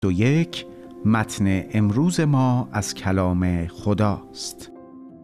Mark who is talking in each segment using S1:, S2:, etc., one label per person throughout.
S1: 101 متن امروز ما از کلام خداست.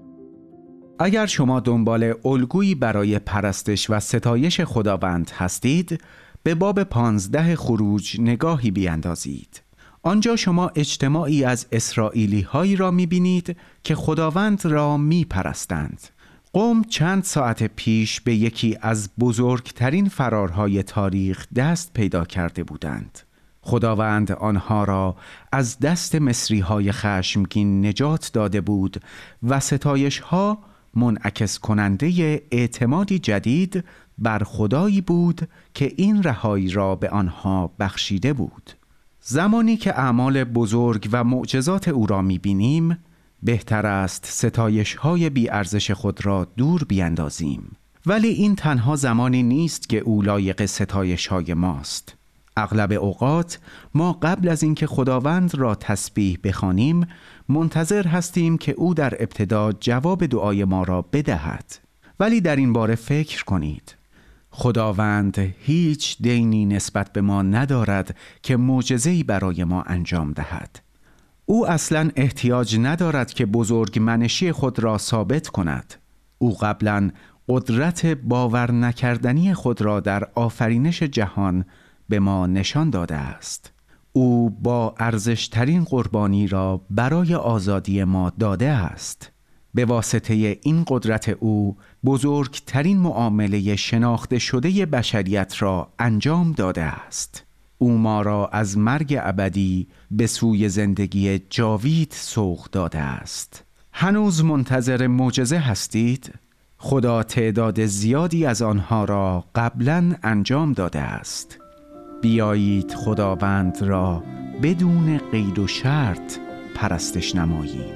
S1: اگر شما دنبال الگویی برای پرستش و ستایش خداوند هستید، به باب 15 خروج نگاهی بیندازید. آنجا شما اجتماعی از اسرائیلی هایی را می‌بینید که خداوند را می‌پرستند. قوم چند ساعت پیش به یکی از بزرگترین فرارهای تاریخ دست پیدا کرده بودند. خداوند آنها را از دست مصری‌های خشمگین نجات داده بود و ستایش‌ها منعکس کننده اعتمادی جدید بر خدایی بود که این رهایی را به آنها بخشیده بود. زمانی که اعمال بزرگ و معجزات او را می‌بینیم، بهتر است ستایش‌های بی‌ارزش خود را دور بیندازیم. ولی این تنها زمانی نیست که او لایق ستایش‌های ماست. اغلب اوقات ما قبل از اینکه خداوند را تسبیح بخوانیم، منتظر هستیم که او در ابتدا جواب دعای ما را بدهد. ولی در این باره فکر کنید. خداوند هیچ دینی نسبت به ما ندارد که معجزه‌ای برای ما انجام دهد. او اصلاً احتیاج ندارد که بزرگ منشی خود را ثابت کند. او قبلاً قدرت باور نکردنی خود را در آفرینش جهان به ما نشان داده است. او با ارزشترین قربانی را برای آزادی ما داده است. به واسطه این قدرت او بزرگترین معامله شناخته شده بشریت را انجام داده است. او ما را از مرگ ابدی به سوی زندگی جاوید سوق داده است. هنوز منتظر معجزه هستید؟ خدا تعداد زیادی از آنها را قبلاً انجام داده است. بیایید خداوند را بدون قید و شرط پرستش نماییم.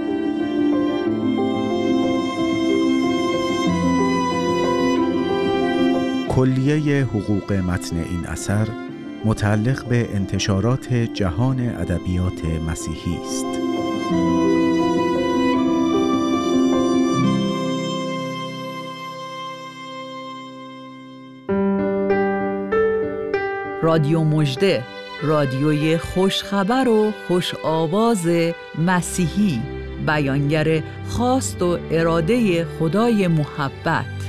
S1: کلیه حقوق متن این اثر متعلق به انتشارات جهان ادبیات مسیحی است.
S2: رادیو مژده، رادیوی خوشخبر و خوش آواز مسیحی، بیانگر خواست و اراده خدای محبت.